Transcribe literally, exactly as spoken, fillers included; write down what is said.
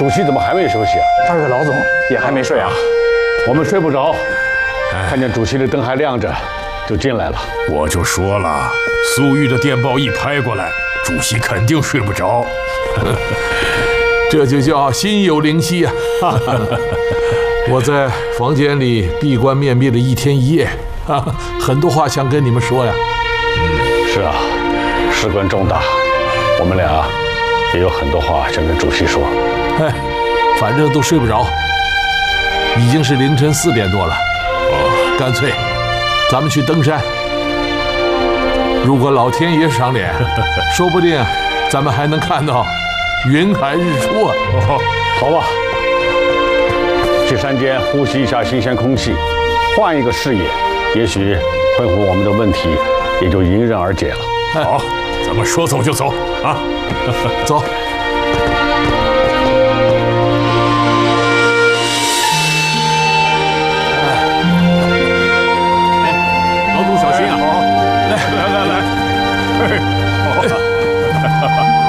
主席怎么还没休息啊？ 二位老总也还没睡啊？ 我们睡不着，看见主席的灯还亮着，就进来了。 我就说了，苏玉的电报一拍过来，主席肯定睡不着。 这就叫心有灵犀啊！我在房间里闭关面壁了一天一夜，很多话想跟你们说呀。 嗯，是啊，事关重大，我们俩也有很多话想跟主席说。 哎，反正都睡不着，已经是凌晨四点多了。哦，干脆咱们去登山。如果老天爷赏脸，说不定咱们还能看到云海日出啊！ 哦，好吧，去山间呼吸一下新鲜空气，换一个视野，也许困惑我们的问题也就迎刃而解了。 好，咱们说走就走啊！ 走。 老总小心啊！ 来来来来，好。